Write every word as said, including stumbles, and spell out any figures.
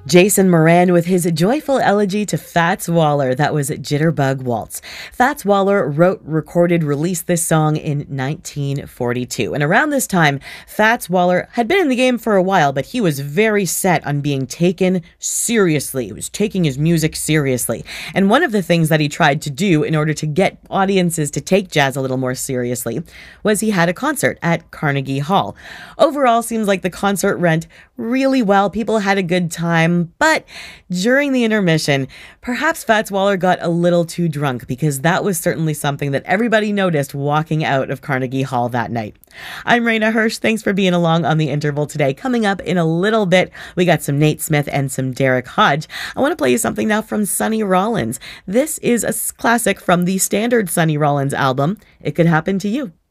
Jason Moran with his joyful elegy to Fats Waller. That was Jitterbug Waltz. Fats Waller wrote, recorded, released this song in nineteen forty-two. And around this time, Fats Waller had been in the game for a while, but he was very set on being taken seriously. He was taking his music seriously. And one of the things that he tried to do in order to get audiences to take jazz a little more seriously was he had a concert at Carnegie Hall. Overall, seems like the concert went really well. People had a good time. But during the intermission, perhaps Fats Waller got a little too drunk, because that was certainly something that everybody noticed walking out of Carnegie Hall that night. I'm Raina Hirsch. Thanks for being along on The Interval today. Coming up in a little bit, we got some Nate Smith and some Derek Hodge. I want to play you something now from Sonny Rollins. This is a classic from the standard Sonny Rollins album, It Could Happen to You.